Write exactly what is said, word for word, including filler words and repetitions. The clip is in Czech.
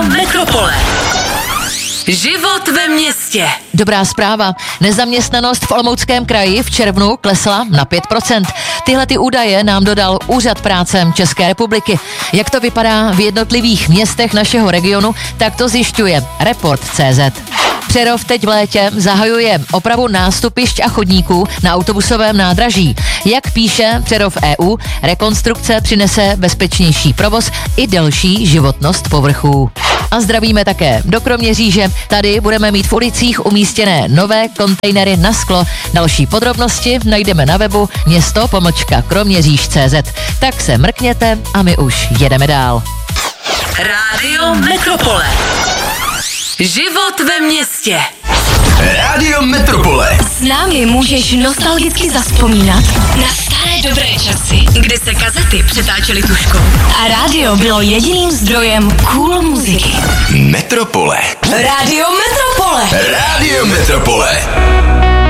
Rádio Metropole. Život ve městě. Dobrá zpráva. Nezaměstnanost v Olomouckém kraji v červnu klesla na pět procent. Tyhle ty údaje nám dodal Úřad práce České republiky. Jak to vypadá v jednotlivých městech našeho regionu, tak to zjišťuje Report tečka cé zet. Přerov teď v létě zahajuje opravu nástupišť a chodníků na autobusovém nádraží. Jak píše Přerov E U, rekonstrukce přinese bezpečnější provoz i delší životnost povrchů. A zdravíme také do Kroměříže. Tady budeme mít v ulicích umístěné nové kontejnery na sklo. Další podrobnosti najdeme na webu město pomlčka kroměříž tečka cé zet. Tak se mrkněte a my už jedeme dál. Rádio Metropole. Život ve městě. Rádio Metropole. S námi můžeš nostalgicky zavzpomínat na staré dobré časy, kdy se kazety přetáčely tužkou a rádio bylo jediným zdrojem cool muziky. Metropole. Rádio Metropole. Rádio Metropole.